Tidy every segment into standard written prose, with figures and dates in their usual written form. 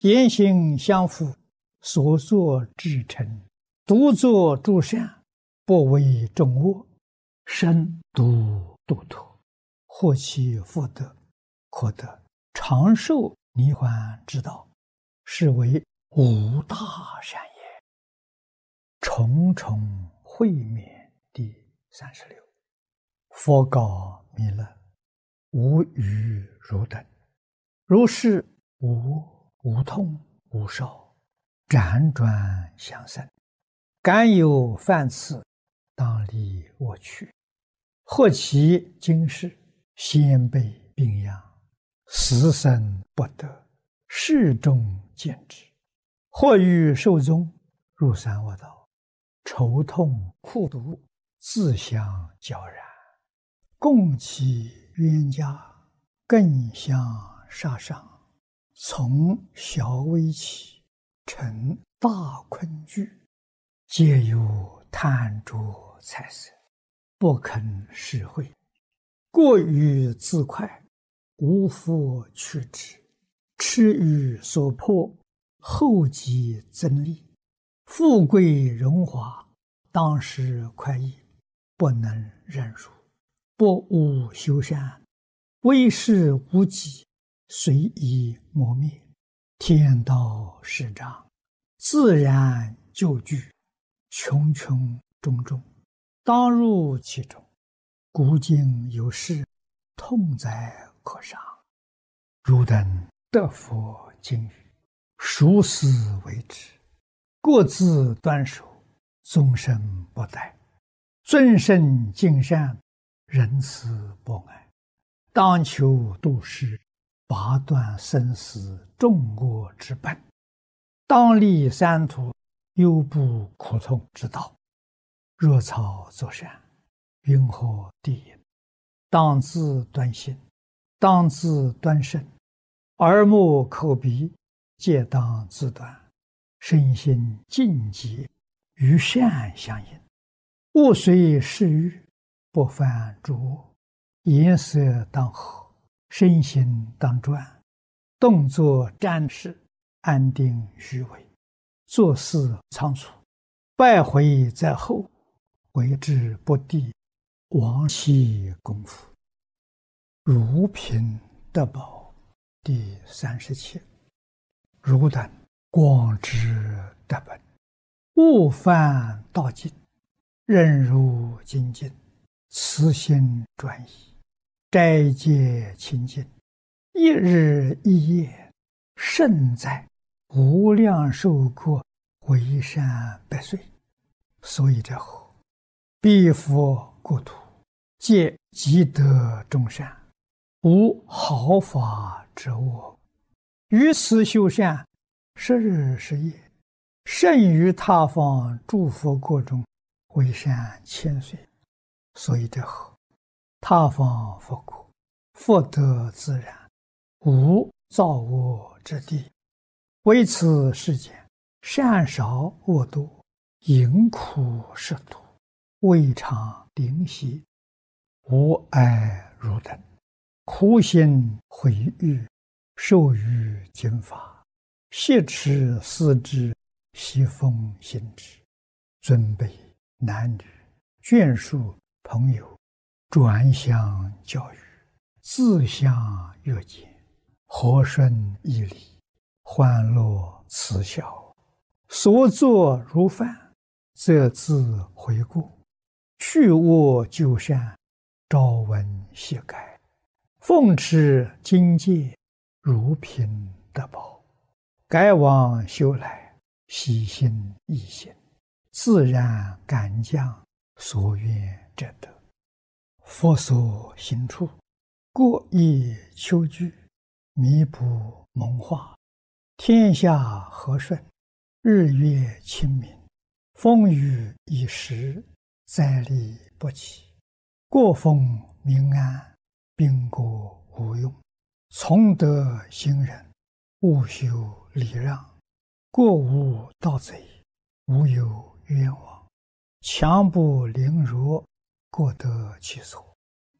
言行相符，所作至诚，独作诸善，不为众恶，身独度脱，获其福德，可得长寿离患之道，是为无大善也。重重会勉第36。佛告弥勒：无余汝等，如是无痛无烧，辗转相生，敢有犯次，当离我去。或其今世先辈病殃，死生不得，世众见之；或欲寿终，入三恶道，愁痛苦毒，自相交然，共其冤家，更相杀伤。从小危起，成大困惧，皆有贪着财色，不肯施惠，过于自快，无复去之，痴于所迫，后继增利，富贵荣华，当时快意，不能忍辱，不务修善，为事无己，随意磨灭，天道始长，自然就具，穷穷种种，当入其中。古今有事，痛哉可伤。汝等得佛经语，熟思为之，各自端守，终身不殆，尊圣敬善，仁慈博爱，当求度世，拔断生死众恶之本，当立三途忧怖苦痛之道。若草作善，云何地也？当自端心，当自端身，耳目口鼻皆当自端，身心净洁，与善相应，勿随世欲，不犯诸恶，颜色当和，身心当专，动作瞻视，安定虚伪，做事仓促，败毁在后，为之不第，亡其功夫。如贫得宝第37。汝等广知德本，勿犯道境，忍辱精进，慈心专一，斋戒清净，一日一夜，胜在无量寿国，为善百岁。所以者后，彼佛国土，皆积德众善，无毫发之恶。于此修善，10日10夜，胜于他方诸佛国中，为善千岁。所以者后，他方佛国，福德自然，无造恶之地。为此世间，善少恶多，淫苦食毒，未尝灵犀。吾爱汝等，苦心毁誉，受于经法，挟持思之，习奉行之。尊卑男女，眷属朋友，转相教育，自相约见，和顺义理，欢乐慈孝，所作如饭，则自悔过，去恶就善，朝闻夕改，奉持经戒，如贫得宝，改往修来，喜心易行，自然感将，所愿者得。佛所行处，过亦求具，弥补蒙化，天下和顺，日月清明，风雨已时，灾利不起，国风民安，兵国无用，从德行仁，勿修礼让，过无盗贼，无有冤枉，强不凌辱，各得其所。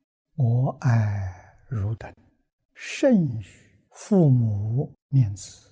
我爱汝等，甚于父母念子，